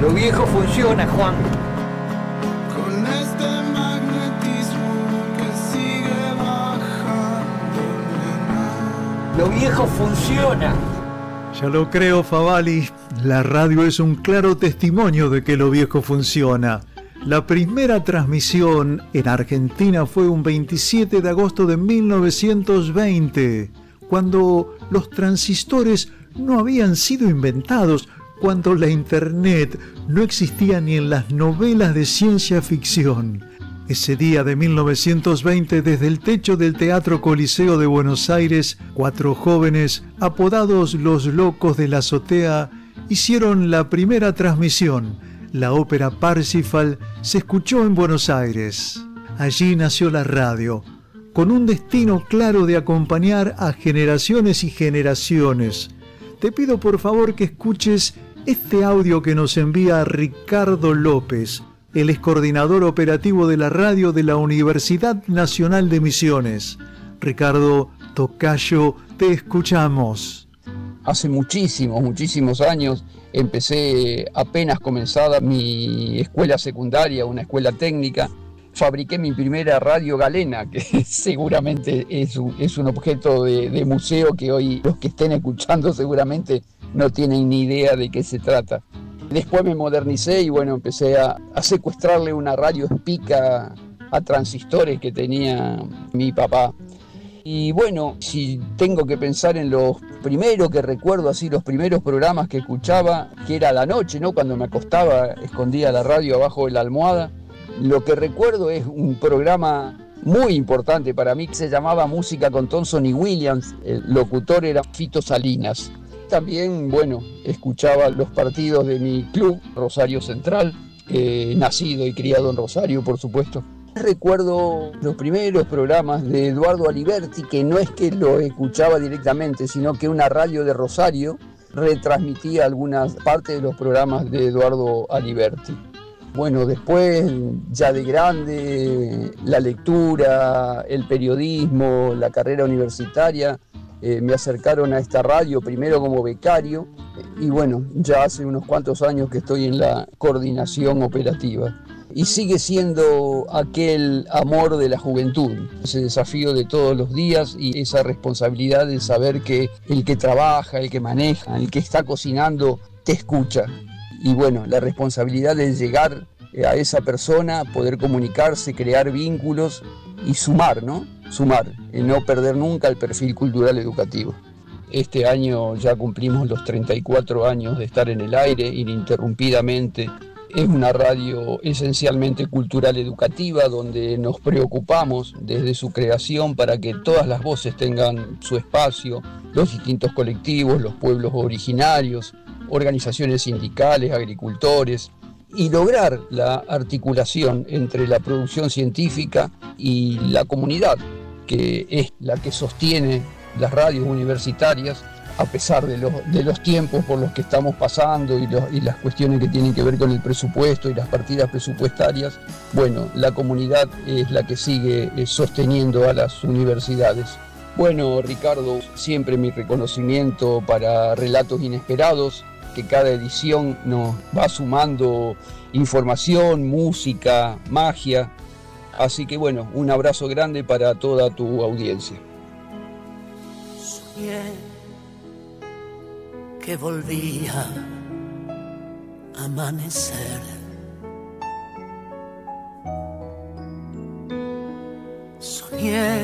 Lo viejo funciona, Juan. Con este magnetismo que sigue bajando, nena. Lo viejo funciona. Ya lo creo, Favali. La radio es un claro testimonio de que lo viejo funciona. La primera transmisión en Argentina fue un 27 de agosto de 1920, cuando los transistores no habían sido inventados, cuando la internet no existía ni en las novelas de ciencia ficción. Ese día de 1920, desde el techo del Teatro Coliseo de Buenos Aires, 4 jóvenes, apodados los Locos de la Azotea, hicieron la primera transmisión. La ópera Parsifal se escuchó en Buenos Aires. Allí nació la radio, con un destino claro de acompañar a generaciones y generaciones. Te pido por favor que escuches este audio que nos envía Ricardo López. Él es coordinador operativo de la radio de la Universidad Nacional de Misiones. Ricardo, tocayo, te escuchamos. Hace muchísimos años empecé, apenas comenzada mi escuela secundaria, una escuela técnica, fabriqué mi primera radio galena, que seguramente es un objeto de museo que hoy los que estén escuchando seguramente no tienen ni idea de qué se trata. Después me modernicé y bueno, empecé a secuestrarle una radio Spica a transistores que tenía mi papá. Y bueno, si tengo que pensar en los primeros que recuerdo, así los primeros programas que escuchaba, que era a la noche, ¿no? Cuando me acostaba, escondía la radio abajo de la almohada. Lo que recuerdo es un programa muy importante para mí que se llamaba Música con Thompson y Williams. El locutor era Fito Salinas. También, bueno, escuchaba los partidos de mi club, Rosario Central, nacido y criado en Rosario, por supuesto. Recuerdo los primeros programas de Eduardo Aliberti, que no es que lo escuchaba directamente, sino que una radio de Rosario retransmitía algunas partes de los programas de Eduardo Aliberti. Bueno, después, ya de grande, la lectura, el periodismo, la carrera universitaria, me acercaron a esta radio primero como becario y bueno, ya hace unos cuantos años que estoy en la coordinación operativa. Y sigue siendo aquel amor de la juventud, ese desafío de todos los días y esa responsabilidad de saber que el que trabaja, el que maneja, el que está cocinando, te escucha. Y bueno, la responsabilidad de llegar a esa persona, poder comunicarse, crear vínculos y sumar, ¿no? Sumar, y no perder nunca el perfil cultural educativo. Este año ya cumplimos los 34 años de estar en el aire ininterrumpidamente. Es una radio esencialmente cultural educativa donde nos preocupamos desde su creación para que todas las voces tengan su espacio, los distintos colectivos, los pueblos originarios, organizaciones sindicales, agricultores, y lograr la articulación entre la producción científica y la comunidad, que es la que sostiene las radios universitarias a pesar de los tiempos por los que estamos pasando y las cuestiones que tienen que ver con el presupuesto y las partidas presupuestarias. Bueno, la comunidad es la que sigue sosteniendo a las universidades. Bueno, Ricardo, siempre mi reconocimiento para Relatos Inesperados, que cada edición nos va sumando información, música, magia. Así que bueno, un abrazo grande para toda tu audiencia. Soñé que volvía a amanecer. Soñé